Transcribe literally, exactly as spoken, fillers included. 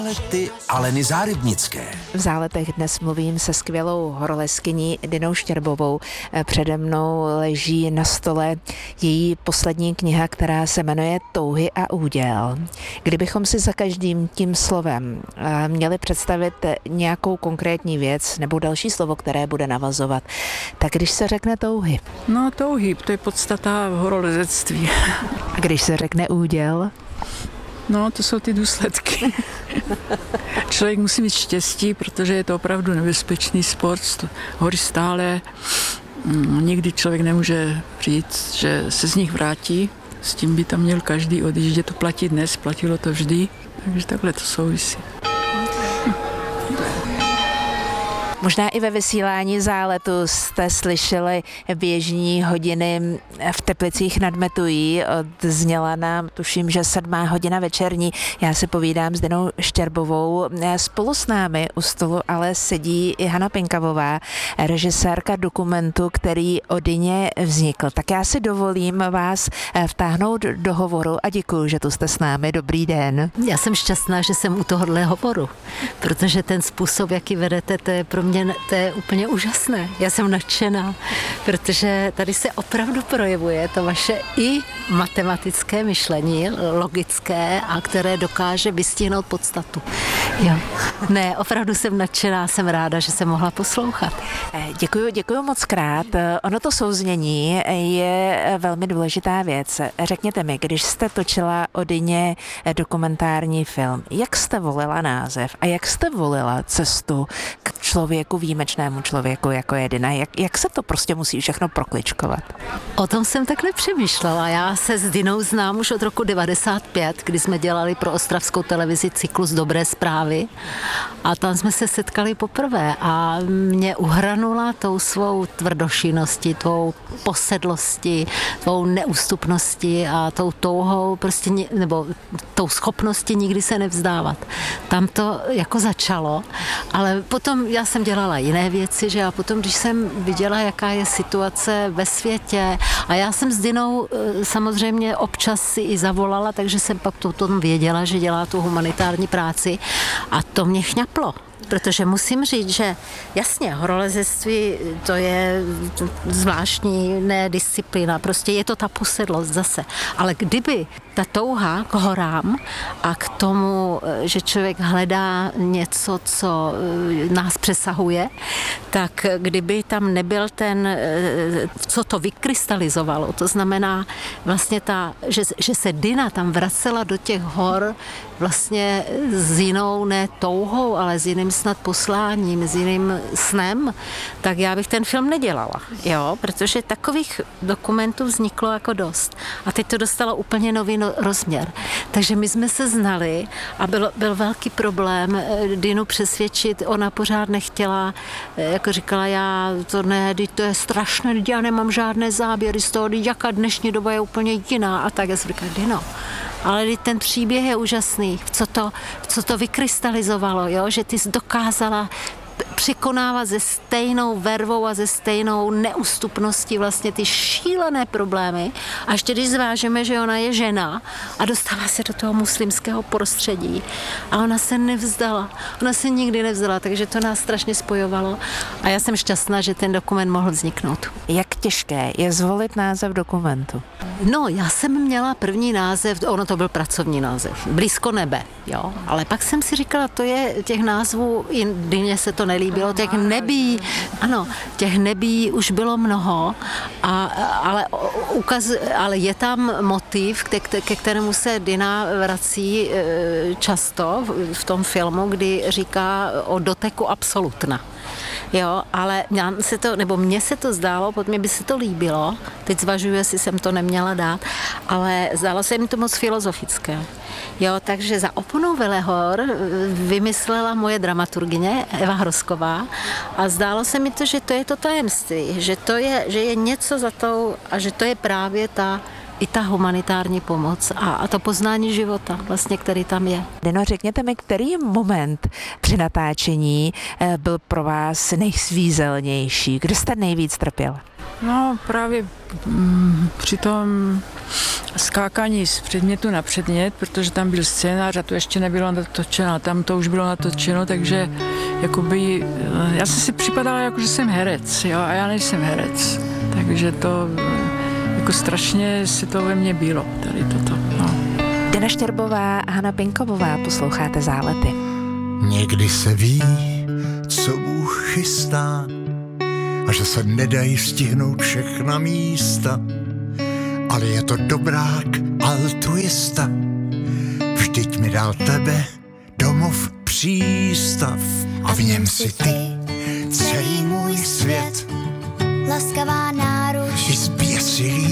Lety Aleny Zárybnické. V Záletech dnes mluvím se skvělou horolezkyní Dinou Štěrbovou. Přede mnou leží na stole její poslední kniha, která se jmenuje Touhy a úděl. Kdybychom si za každým tím slovem měli představit nějakou konkrétní věc nebo další slovo, které bude navazovat, tak když se řekne touhy. No touhy, to je podstata horolezectví. A když se řekne úděl? No, to jsou ty důsledky. Člověk musí mít štěstí, protože je to opravdu nebezpečný sport. Hory stále, nikdy člověk nemůže říct, že se z nich vrátí. S tím by tam měl každý odjíždět. To platí dnes, platilo to vždy. Takže takhle to souvisí. Možná i ve vysílání Záletu jste slyšeli běžní hodiny v Teplicích nad Metují. Zněla nám, tuším, že sedmá hodina večerní. Já si povídám s Dinou Štěrbovou. Spolu s námi u stolu ale sedí i Hana Pinkavová, režisérka dokumentu, který o Dině vznikl. Tak já si dovolím vás vtáhnout do hovoru a děkuju, že tu jste s námi. Dobrý den. Já jsem šťastná, že jsem u tohohle hovoru, protože ten způsob, jaký vedete, to je pro mě Mě, to je úplně úžasné. Já jsem nadšená, protože tady se opravdu projevuje to vaše i matematické myšlení, logické, a které dokáže vystihnout podstatu. Jo. Ne, opravdu jsem nadšená, jsem ráda, že jsem mohla poslouchat. Děkuju, děkuju moc krát. Ono to souznění je velmi důležitá věc. Řekněte mi, když jste točila o Dině dokumentární film, jak jste volila název a jak jste volila cestu k člověku, výjimečnému člověku, jako je Dina? Jak, jak se to prostě musí všechno prokličkovat? O tom jsem tak nepřemýšlela. Já se s Dinou znám už od roku devadesát pět, kdy jsme dělali pro ostravskou televizi cyklus Dobré zprávy a tam jsme se setkali poprvé a mě uhranula tou svou tvrdošinností, tou posedlostí, tou neústupností a tou touhou, prostě, nebo tou schopností nikdy se nevzdávat. Tam to jako začalo, ale potom já jsem dělala jiné věci, že a potom, když jsem viděla, jaká je situace ve světě, a já jsem s Dinou samozřejmě občas si i zavolala, takže jsem pak to tom věděla, že dělá tu humanitární práci a to mě chňaplo. Protože musím říct, že jasně, horolezectví to je zvláštní nedisciplína, prostě je to ta posedlost zase. Ale kdyby ta touha k horám a k tomu, že člověk hledá něco, co nás přesahuje, tak kdyby tam nebyl ten, co to vykrystalizovalo, to znamená vlastně ta, že, že se Dina tam vracela do těch hor vlastně s jinou ne touhou, ale s jiným snad posláním, s jiným snem, tak já bych ten film nedělala, jo, protože takových dokumentů vzniklo jako dost. A teď to dostalo úplně nový no, rozměr. Takže my jsme se znali a byl, byl velký problém Dinu přesvědčit, ona pořád nechtěla, jako říkala, já to ne, to je strašné, já nemám žádné záběry z toho, jaká dnešní doba je úplně jiná a tak. Já jsem říkala, Dino, ale ten příběh je úžasný, co to, co to vykrystalizovalo, jo? Že ty jsi dokázala překonávat se stejnou vervou a se stejnou neústupností vlastně ty šílené problémy. A ještě když zvážíme, že ona je žena a dostává se do toho muslimského prostředí a ona se nevzdala. Ona se nikdy nevzdala, takže to nás strašně spojovalo. A já jsem šťastná, že ten dokument mohl vzniknout. Jak těžké je zvolit název dokumentu? No, já jsem měla první název, ono to byl pracovní název, Blízko nebe, jo. Ale pak jsem si říkala, to je těch názvů, i Dyně se to nelíbilo, těch nebí, ano, těch nebí už bylo mnoho, a, ale, ukaz, ale je tam motiv, ke, ke kterému se Dina vrací často v tom filmu, kdy říká o doteku absolutna. Jo, ale já se to, nebo mně se to zdálo, pod mě by se to líbilo, teď zvažuji, jestli jsem to neměla dát, ale zdálo se mi to moc filozofické. Jo, takže za oponou Velehor vymyslela moje dramaturgyně Eva Hrosková a zdálo se mi to, že to je to tajemství, že to je, že je něco za tou a že to je právě ta i ta humanitární pomoc a, a to poznání života, vlastně, který tam je. Dino, řekněte mi, který moment při natáčení byl pro vás nejsvízelnější? Kde jste nejvíc trpěl? No právě mm, při tom skákání z předmětu na předmět, protože tam byl scénář a to ještě nebylo natočeno, tam to už bylo natočeno, takže jakoby, já jsem si připadala jako, že jsem herec, jo, a já nejsem herec, takže to jako strašně se to ve mně bylo, tady toto, no. Dana Štěrbová a Hana Pinkovová, posloucháte Zálety. Někdy se ví, co Bůh chystá a že se nedají stihnout všechna místa, ale je to dobrák altruista. Vždyť mi dal tebe domov přístav a v něm si ty celý můj svět. Laskavá náruč I zběsilý